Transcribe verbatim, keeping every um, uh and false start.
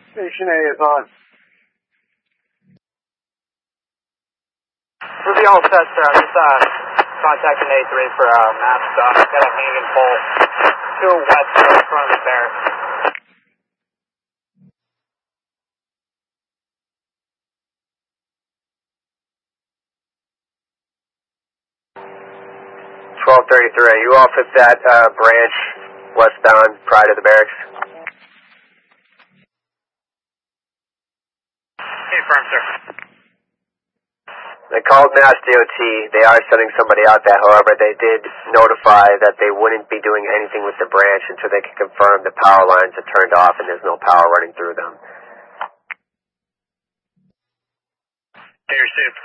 Station A is on. We'll be all set, sir. I'm just uh, contacting A three for uh, maps. Uh, got a hanging pole to west in front of the barracks. twelve thirty-three, are you off at that uh, branch westbound prior to the barracks? Confirm, sir. They called Mass D O T. They are sending somebody out there. However, they did notify that they wouldn't be doing anything with the branch until they can confirm the power lines are turned off and there's no power running through them. Hey, you're safe.